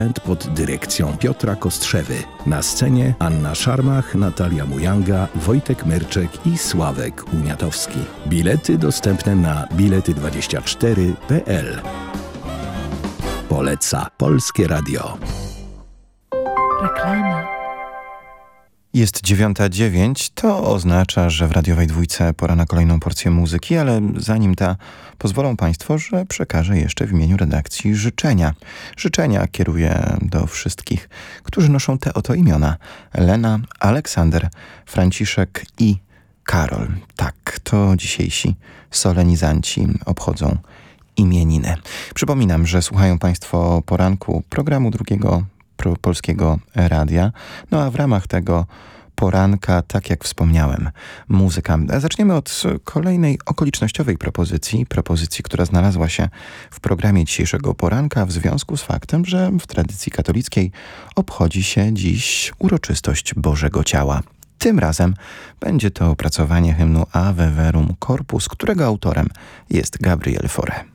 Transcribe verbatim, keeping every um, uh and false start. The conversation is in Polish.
pod dyrekcją Piotra Kostrzewy. Na scenie Anna Szarmach, Natalia Mujanga, Wojtek Myrczek i Sławek Uniatowski. Bilety dostępne na bilety dwadzieścia cztery kropka p l. Poleca Polskie Radio. Reklama. Jest dziewiąta dziewięć, to oznacza, że w radiowej dwójce pora na kolejną porcję muzyki, ale zanim ta, pozwolą Państwo, że przekażę jeszcze w imieniu redakcji życzenia. Życzenia kieruję do wszystkich, którzy noszą te oto imiona: Lena, Aleksander, Franciszek i Karol. Tak, to dzisiejsi solenizanci obchodzą imieniny. Przypominam, że słuchają Państwo poranku programu drugiego Polskiego Radia. No a w ramach tego poranka, tak jak wspomniałem, muzyka. Zaczniemy od kolejnej okolicznościowej propozycji, propozycji, która znalazła się w programie dzisiejszego poranka w związku z faktem, że w tradycji katolickiej obchodzi się dziś uroczystość Bożego Ciała. Tym razem będzie to opracowanie hymnu Ave Verum Corpus, którego autorem jest Gabriel Fauré.